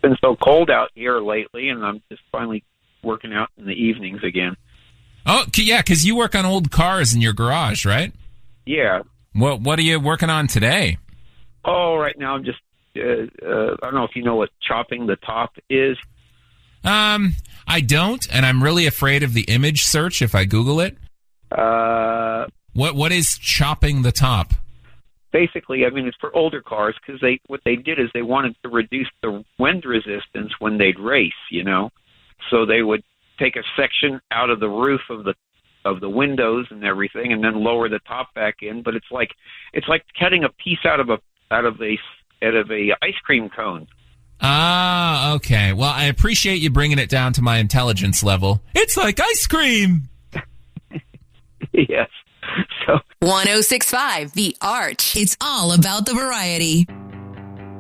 been so cold out here lately, and I'm just finally working out in the evenings again. Oh, yeah, because you work on old cars in your garage, right? Yeah. What are you working on today? Oh, right now I'm just, I don't know if you know what chopping the top is. I don't, and I'm really afraid of the image search if I Google it. What is chopping the top? Basically, I mean, it's for older cars because what they did is they wanted to reduce the wind resistance when they'd race, you know. So they would take a section out of the roof of the windows and everything, and then lower the top back in. But it's like cutting a piece out of a ice cream cone. Ah, okay. Well, I appreciate you bringing it down to my intelligence level. It's like ice cream. Yes. So 106.5 The Arch. It's all about the variety.